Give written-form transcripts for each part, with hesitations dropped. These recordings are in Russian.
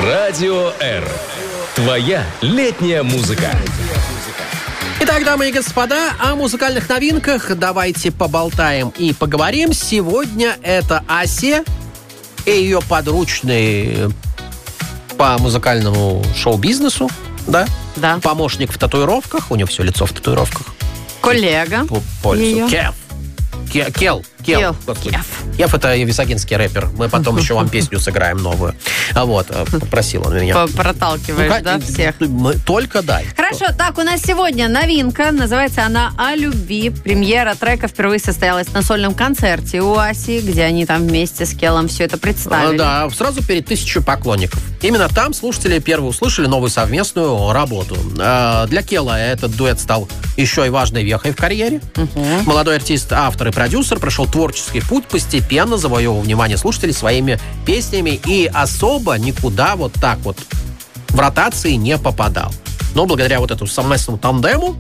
Радио R. Твоя летняя музыка. Итак, дамы и господа, о музыкальных новинках давайте поболтаем и поговорим. Сегодня это Ася и ее подручный по музыкальному шоу-бизнесу, да? Да. Помощник в татуировках, у нее все лицо в татуировках. Коллега. По лицу. Её. Кел. Господи. Кеф это висагинский рэпер. Мы потом еще вам песню сыграем новую. Вот, попросил он меня. Проталкиваешь, да, всех? Только дай. Хорошо, так, у нас сегодня новинка. Называется она «О любви». Премьера трека впервые состоялась на сольном концерте у Аси, где они там вместе с Келом все это представили. Да, сразу перед 1000 поклонников. Именно там слушатели первые услышали новую совместную работу. Для Кела этот дуэт стал еще и важной вехой в карьере. Молодой артист, автор и продюсер прошел творческий путь, постепенно завоевывая внимание слушателей своими песнями и особо никуда вот так вот в ротации не попадал. Но благодаря вот этому совместному тандему,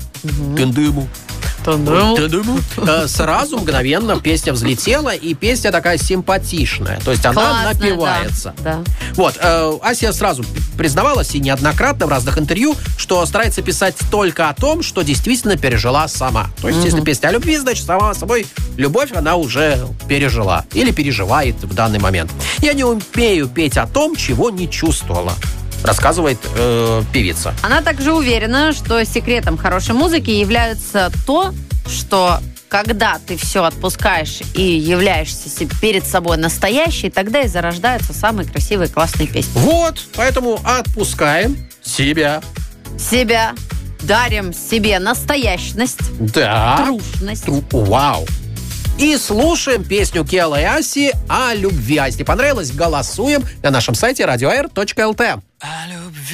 сразу мгновенно песня взлетела, и песня такая симпатичная. То есть она Классно, напевается. Да. Вот, Ася сразу признавалась и неоднократно в разных интервью, что старается писать только о том, что действительно пережила сама. То есть, если песня о любви, значит, сама собой любовь она уже пережила или переживает в данный момент. Я не умею петь о том, чего не чувствовала, рассказывает певица. Она также уверена, что секретом хорошей музыки является то, что когда ты все отпускаешь и являешься перед собой настоящей, тогда и зарождаются самые красивые, классные песни. Вот, поэтому отпускаем себя. Себя. Дарим себе настоящность. Да. Трушность. Вау. И слушаем песню Кела и Аси о любви. А если понравилось, голосуем на нашем сайте radioair.lt.